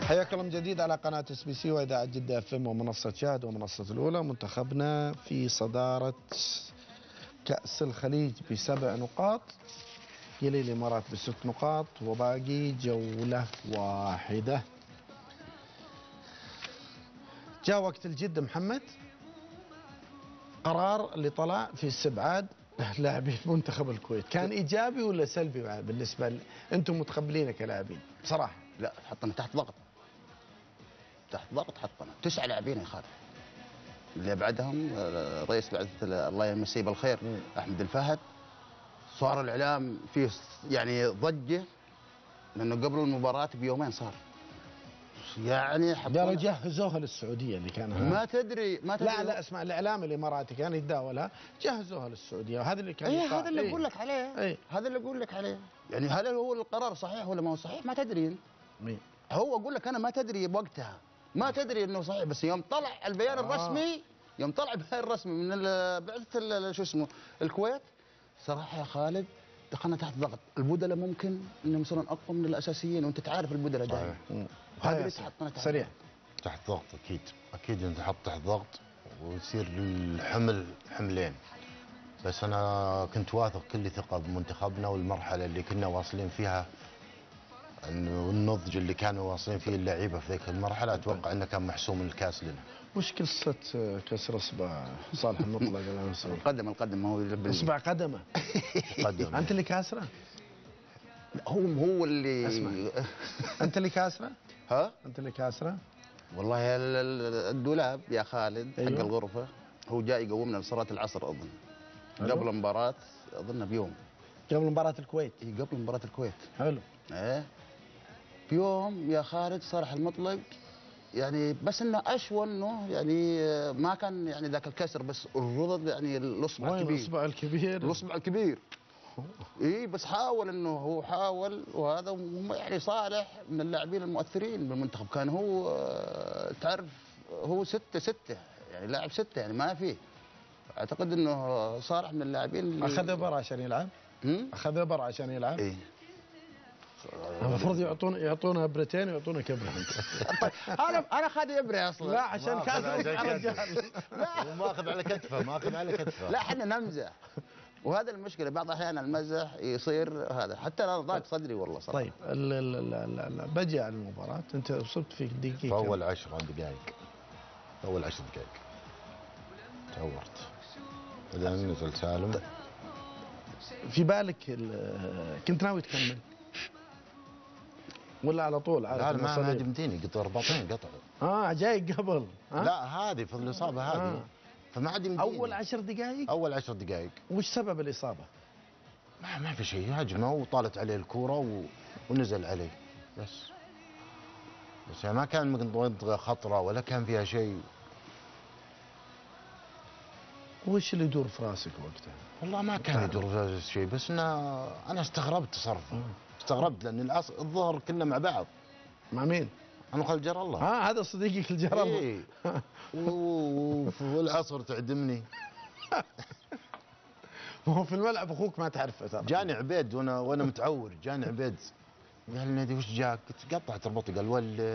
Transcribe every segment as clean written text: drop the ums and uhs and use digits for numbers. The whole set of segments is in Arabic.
حياكم من جديد على قناة SBC وإذاعة جدة FM ومنصة شاهد ومنصة الأولى. منتخبنا في صدارة كأس الخليج ب7 نقاط، يلي الإمارات ب6 نقاط، وباقي جولة واحدة. جاء وقت الجد محمد، قرار اللي طلع في استبعاد لاعبين منتخب الكويت كان إيجابي ولا سلبي بالنسبة أنتم متقبلينه كلاعبين بصراحة؟ لا، حطنا تحت ضغط، تحت ضغط حطنا 9 لاعبين يا خالد. اللي بعدهم رئيس بعثة الله يمسيه بالخير احمد الفهد، صار الاعلام فيه يعني ضجه لانه قبل المباراه بيومين صار يعني قالوا جهزوها للسعوديه اللي كان ما تدري لا اسمع، الاعلام الاماراتي كان يتداولها جهزوها للسعوديه، وهذا اللي كان هذا اللي اقول لك عليه. هذا اللي اقول لك عليه. يعني هل هو القرار صحيح ولا ما هو صحيح؟ ما تدري انت. هو اقول لك انا ما تدري بوقتها، ما تدري انه صحيح، بس يوم طلع البيان الرسمي، يوم طلع البيان الرسمي من بعثة شو اسمه الكويت، صراحه يا خالد دخلنا تحت ضغط. البدلاء ممكن انهم يصيرون اقوى من الاساسيين، وانت تعرف البدلاء دائما. هذا اللي تحطنا تحت سريع تحت ضغط. اكيد انت تحط تحت ضغط ويصير الحمل حملين. بس انا كنت واثق كل ثقه بمنتخبنا والمرحله اللي كنا واصلين فيها، انه النضج اللي كانوا واصلين فيه اللعيبه في ذيك المرحله، اتوقع انه كان محسوم الكاس لنا. وش قصه كسر اصبع صالح المطلق؟ القدم ما هو اصبع قدمه. انت اللي كاسره؟ هو اللي اسمع انت اللي كاسره؟ ها؟ انت اللي كاسره؟ والله الدولاب يا خالد حق الغرفه هو جاي يقومنا لصلاه العصر اظن. قبل المباراه اظن بيوم. قبل مباراه الكويت؟ اي قبل مباراه الكويت. حلو. ايه بيوم يا خالد صالح المطلق يعني، بس انه اشوى انه يعني ما كان يعني ذاك الكسر، بس الرضض يعني الاصبع الكبير. الاصبع الكبير؟ الاصبع الكبير. اي بس حاول انه هو حاول، وهذا يعني صالح من اللاعبين المؤثرين بالمنتخب، كان هو تعرف هو 6 يعني لاعب 6 يعني ما فيه. اعتقد انه صالح من اللاعبين. اخذ ابر عشان يلعب؟ اخذ ابر عشان يلعب؟ اي المفروض يعطونه ابرتين ويعطونك ابره. انا اخذ ابره اصلا. لا عشان كان رجال. لا ماخذ على كتفه، ماخذ على كتفه. لا احنا نمزح، وهذا المشكله بعض الاحيان المزح يصير هذا، حتى انا ضاق صدري والله صراحه. طيب بجي على المباراه، انت وصلت في دقيقه في اول 10 دقائق، اول 10 دقائق تعورت، بعدين نزل سالم. في بالك كنت ناوي تكمل ولا على طول؟ لا ما هاجمتيني، قلت رباطين قطع. جاي قبل. لا هذه في الاصابه هذه. فما عاد يمديني. اول 10 دقائق؟ اول 10 دقائق. وش سبب الاصابه؟ ما في شيء، هجمه وطالت عليه الكوره ونزل عليه بس يعني ما كان منطقه خطره ولا كان فيها شيء. وش اللي يدور في راسك وقتها؟ والله ما كان يدور في راسي شيء، بس انا استغربت تصرفه. استغربت لان الظهر كنا مع بعض. مع مين؟ انا خالد جار الله. هذا صديقك الجار الله. ايه والعصر تعدمني. هو في الملعب اخوك ما تعرفه ترى. جاني عبيد وانا متعور، جاني عبيد قال لي وش جاك؟ قلت قطعت ربطي. قال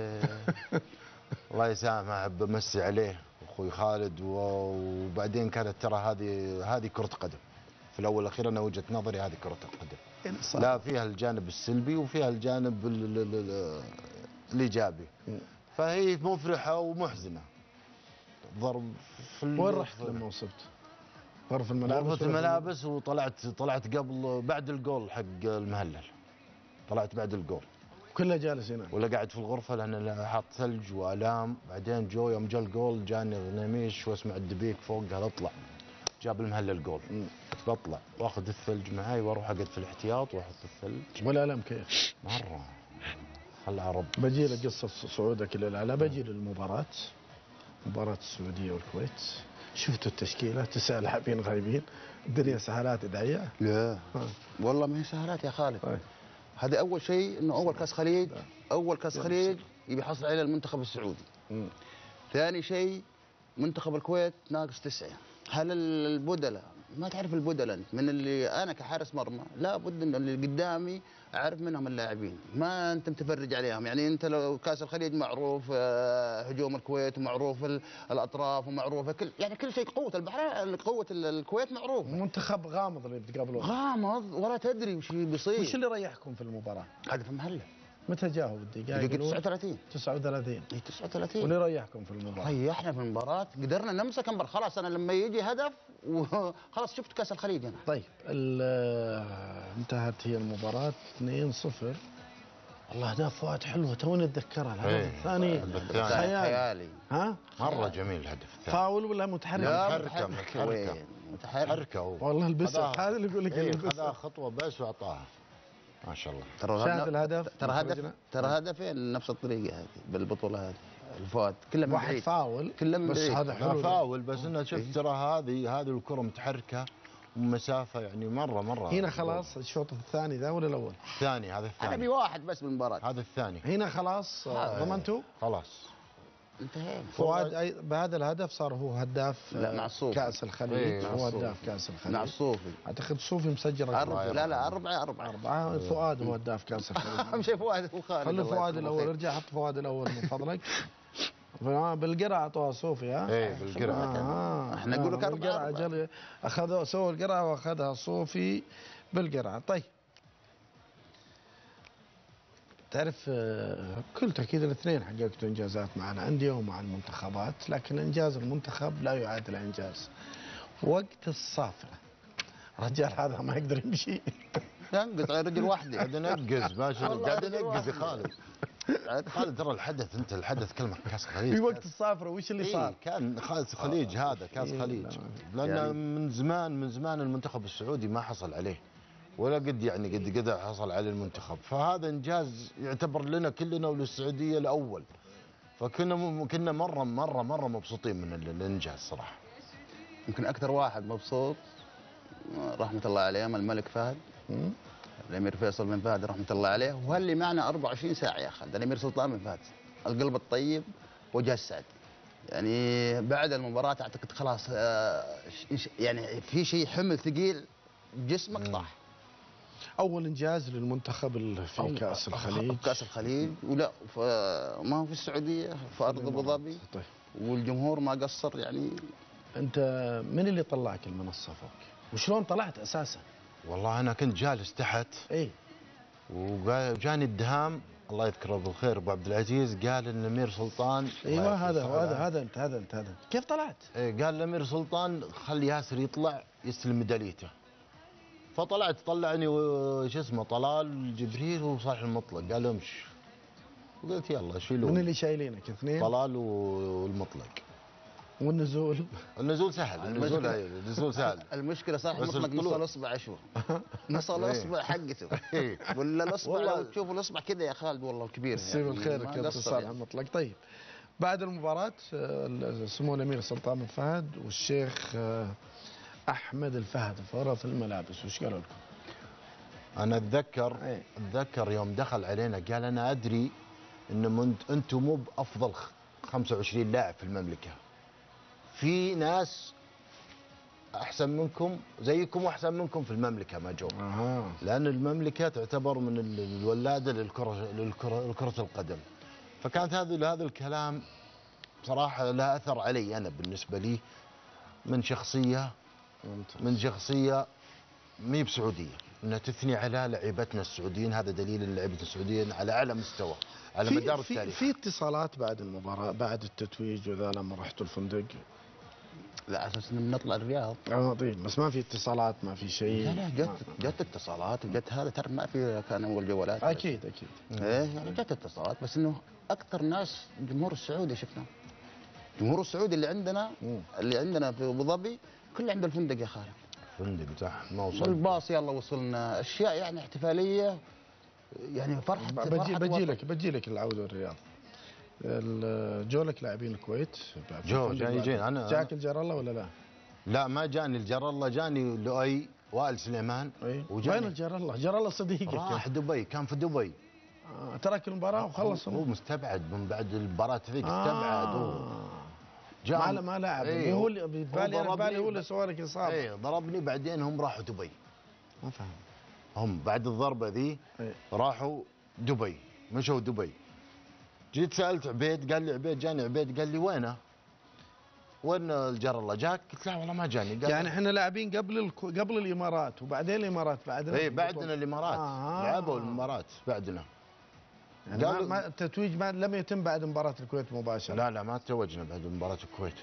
الله يسامحه، بمسي عليه اخوي خالد. وبعدين كانت ترى هذه كرة قدم. في الاول والاخير انا وجهة نظري هذه كرة القدم. لا فيها الجانب السلبي وفيها الجانب الايجابي. فهي مفرحة ومحزنة. ضرب في وين رحت لما وصلت؟ غرفة الملابس؟ غرفة الملابس، وطلعت قبل بعد الجول حق المهلل. طلعت بعد الجول. كله جالس هنا ولا قاعد في الغرفة لأن حاط ثلج وآلام. بعدين يوم جاء الجول جاني غنيميش واسمع الدبيك فوق، قال اطلع. جاب المهلل جول. قلت بطلع واخذ الثلج معي واروح اقعد في الاحتياط واحط الثلج. والآلام كيف؟ مرة خلها رب. بجي لقصة صعودك للأعلى، بجي للمباراة، مباراة السعودية والكويت. شفتوا التشكيلة 9 لاعبين غايبين، الدنيا سهالات ادعية؟ لا والله ما هي سهالات يا خالد. هذا اول شيء، انه اول كاس خليج، اول كاس خليج يبي يحصل عليه المنتخب السعودي. ثاني شيء منتخب الكويت ناقص 9. هل البدلاء ما تعرف البدل انت من اللي انا كحارس مرمى لابد ان اللي قدامي اعرف منهم اللاعبين، ما انت متفرج عليهم. يعني انت لو كاس الخليج معروف هجوم الكويت ومعروف الاطراف ومعروف كل شيء. قوه البحرين قوه الكويت معروف. منتخب غامض اللي بتقابلوه، غامض ولا تدري وش بيصير. وش اللي ريحكم في المباراه؟ هدف محله. متى جاءوا الدقائق؟ دقيقة 39. 39. اي 39. واللي ريحكم في المباراه؟ ريحنا في المباراه، قدرنا نمسك المباراه. خلاص انا لما يجي هدف وخلاص شفت كاس الخليج انا. طيب انتهت هي المباراه 2-0. والله اهداف فؤاد حلوه توني اتذكرها. الهدف الثاني خيالي. ها مره جميل الهدف الثاني. فاول ولا متحرك؟ لا متحركه. والله البست هذا اللي يقول لك البست. خذها خطوه بس واعطاها ما شاء الله. شاهد الهدف. ترى هدفين نفس الطريقه هذه بالبطوله هذه. الفؤاد كله من واحد بعيد. فاول كله من بس بعيد. هذا حلو. فاول بس انه شفت ترى هذه الكره متحركه ومسافه يعني مره. هنا خلاص الشوط الثاني ذا ولا الاول؟ الثاني. هذا الثاني. انا بواحد بس بالمباراه. هذا الثاني. هنا خلاص ضمنتوا؟ خلاص انتهينا. فؤاد بهذا الهدف صار هو هداف مع الصوفي. كأس الخليج. هو هداف كأس الخليج مع الصوفي. اعتقد الصوفي مسجل لا 4. فؤاد هو هداف كأس الخليج. اهم شيء فؤاد هو خالد. خلوا فؤاد الاول. ارجع حط فؤاد الاول من فضلك. بالقرعه اعطوها صوفي. ها ايه بالقرعه. احنا نقول لك بالقرعه اخذوا سووا القرعه واخذها صوفي بالقرعه. طيب تعرف بكل تاكيد الاثنين حققتوا انجازات مع الانديه ومع المنتخبات، لكن انجاز المنتخب لا يعادل انجاز وقت الصافره. الرجال هذا ما يقدر يمشي. ينقز على رجل واحده. قاعد ننقز ماشي. قاعد ننقز يا خالد. خالد ترى الحدث كلمه كاس الخليج. في وقت الصافره وش اللي صار؟ كان كاس الخليج هذا كاس خليج. لان يعني من زمان المنتخب السعودي ما حصل عليه ولا قد حصل عليه المنتخب، فهذا انجاز يعتبر لنا كلنا وللسعوديه الاول. فكنا مره مبسوطين من الانجاز صراحه. يمكن اكثر واحد مبسوط رحمه الله عليه الملك فهد. الامير فيصل بن فهد رحمه الله عليه، وهاللي معنا 24 ساعه يا اخي. الامير سلطان بن فهد القلب الطيب وجه السعد. يعني بعد المباراه اعتقد خلاص يعني في شيء حمل ثقيل جسمك طاح. اول انجاز للمنتخب في كاس الخليج. كاس الخليج ولا ما هو في السعوديه في ارض ابو ظبي. طيب. والجمهور ما قصر يعني. انت من اللي طلعك المنصه فوق؟ وشلون طلعت اساسا؟ والله انا كنت جالس تحت. ايه. وجاني الدهام الله يذكره بالخير ابو عبد العزيز، قال ان الامير سلطان. ايوه هذا انت كيف طلعت؟ ايه قال الامير سلطان خلي ياسر يطلع يستلم ميداليته. فطلعت طلعني وش اسمه طلال جبريل وصالح المطلق، قال امش. قلت يلا شيلوه. من اللي شايلينك اثنين؟ طلال والمطلق. والنزول؟ النزول سهل. النزول سهل. المشكله صح المطلق نص الاصبع اشوف. نص الاصبع حقته. ولا الاصبع لو تشوف الاصبع كذا يا خالد والله كبير. يسيب الخير كابتن صالح المطلق. طيب بعد المباراه سمو الامير سلطان بن فهد والشيخ احمد الفهد في الملابس وش قالوا لكم؟ انا اتذكر يوم دخل علينا قال انا ادري ان انتم مو بافضل 25 لاعب في المملكه، في ناس احسن منكم زيكم واحسن منكم في المملكه ما جو. لان المملكه تعتبر من الولاده للكره القدم. فكانت هذا الكلام بصراحه له اثر علي انا بالنسبه لي من شخصيه مي بسعوديه، انها تثني على لعيبتنا السعوديين. هذا دليل ان لعيبتنا السعوديين على اعلى مستوى على مدار التاريخ. في اتصالات بعد المباراه بعد التتويج وذا لما رحتوا الفندق؟ لا على اساس ان نطلع الرياض. طيب بس ما في اتصالات ما في شيء؟ لا جت اتصالات وجت هذا ترى ما في كان اول جوالات. اكيد ايه يعني جت اتصالات بس انه اكثر ناس الجمهور السعودي شفناه. الجمهور السعودي اللي عندنا في ابو ظبي كله عنده الفندق يا خالد. فندق صح ما وصل. الباص يلا وصلنا اشياء يعني احتفاليه يعني فرحه. بجي لك العوده الرياض. جولك لاعبين الكويت؟ جاني انا. جاك الجار الله ولا لا؟ لا ما جاني الجار الله، جاني لؤي وائل سليمان. وين الجار الله؟ جار الله صديقك راح دبي، كان في دبي. ترك المباراه وخلص. هو مستبعد من بعد المباراه ذيك استبعد. ما لاعب. إيه هو اللي ببالي، انا ببالي هو اللي سوى لك اصابه. اي ضربني، بعدين هم راحوا دبي. ما فهم. هم بعد الضربه ذي إيه. راحوا دبي، مشوا دبي. جيت سالت عبيد، قال لي عبيد جاني. عبيد قال لي وينه؟ وين الجر الله جاك؟ قلت له والله ما جاني. قال يعني احنا لاعبين قبل الامارات، وبعدين الامارات بعدنا. اي بعدنا الامارات. لعبوا الامارات بعدنا. يعني ما التتويج لم يتم بعد مباراه الكويت مباشره. لا ما توجنا بعد مباراه الكويت.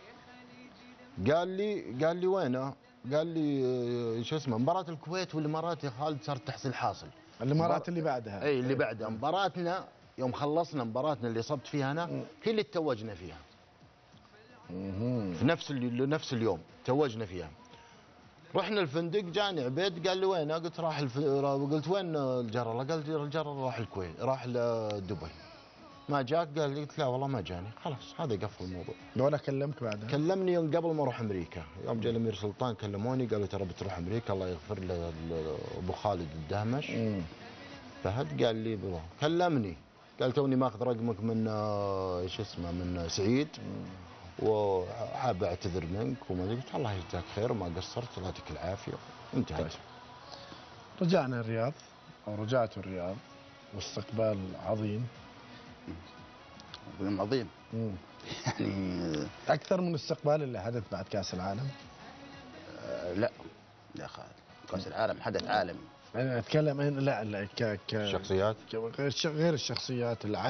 قال لي وينه؟ قال لي شو اسمه، مباراه الكويت والامارات يا خالد صار تحصيل حاصل. الامارات اللي بعدها. اي اللي بعدها. مباراتنا يوم خلصنا مباراتنا اللي صبت فيها انا هي اللي توجنا فيها. في نفس اليوم توجنا فيها. رحنا الفندق، جاني عبيد قال لي وينه؟ قلت قلت وين الجر الله؟ قال لي الجر الله راح الكويت، راح لدبي. ما جاك؟ قال لي. قلت لا والله ما جاني. خلاص هذا قفل الموضوع. ولا كلمك بعدها؟ كلمني يوم قبل ما اروح امريكا، يوم جاء الامير سلطان كلموني قالوا ترى بتروح امريكا، الله يغفر له ابو خالد الدهمش فهد. قال لي بروح. كلمني قال توني ماخذ رقمك من شو اسمه من سعيد وحاب اعتذر منك وما ادري. قلت الله يجزاك خير وما قصرت، الله يعطيك العافيه. انتهت. طيب. رجعنا الرياض، او رجعت الرياض، واستقبال عظيم. عظيم. يعني اكثر من الاستقبال اللي حدث بعد كاس العالم. لا يا خالد، كاس العالم حدث عالمي. انا اتكلم لا شخصيات غير الشخصيات